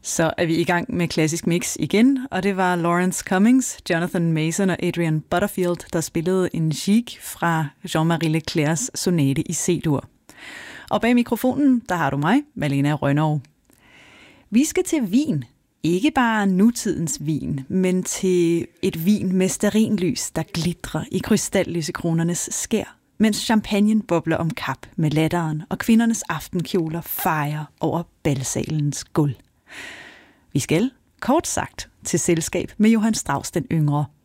Så er vi i gang med Klassisk Mix igen, og det var Lawrence Cummings, Jonathan Mason og Adrian Butterfield, der spillede en gigue fra Jean-Marie Leclercs sonate i C-dur. Og bag mikrofonen, der har du mig, Malena Rønnow. Vi skal til Wien. Ikke bare nutidens vin, men til et vin med stearinlys, der glitrer i krystallysekronernes skær, mens champagne bobler om kap med latteren, og kvindernes aftenkjoler fejrer over balsalens gulv. Vi skal, kort sagt, til selskab med Johann Strauss den yngre,